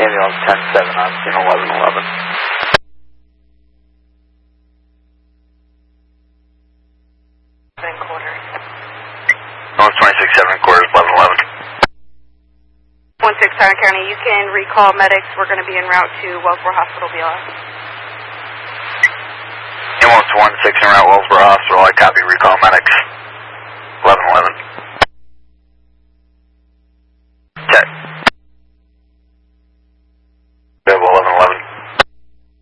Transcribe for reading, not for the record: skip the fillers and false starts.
ambulance 10-7 on scene 1111. North 26-7 quarters 1111. 16 Siren County, you can recall medics. We're going to be en route to Wellsboro Hospital, BLS. Ambulance 16 en route Wellsboro Hospital, I copy, recall medics.